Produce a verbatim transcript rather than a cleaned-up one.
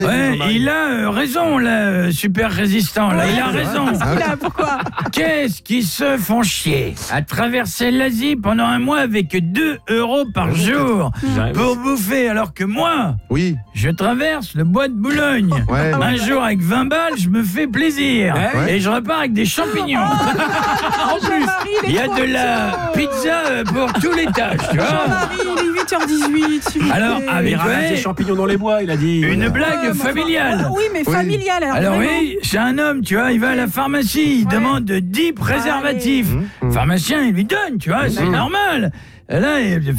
Ouais, il a euh, raison, là, euh, super résistant, là, il a raison. Là, pourquoi? Qu'est-ce qui se font chier à traverser l'Asie pendant un mois avec deux euros par jour pour bouffer, alors que moi, Oui. je traverse le bois de Boulogne. Ouais. Un jour, avec vingt balles, je me fais plaisir. Ouais. Et je repars avec des champignons. En plus, Il y a de la pizza euh, pour tout l'étage, tu vois. Jean-Marie, il est huit heures dix-huit. s'il vous Alors, plaît. avec Il ramasse des ouais, champignons dans les bois, il a dit. une Ouais, blague mais enfin, familiale. Oui, mais Oui. familiale. Alors, Alors vraiment. oui, c'est un homme, tu vois, il va à la pharmacie, il Ouais. demande dix préservatifs. Mmh. Le pharmacien, il lui donne, tu vois, c'est normal. Et là, il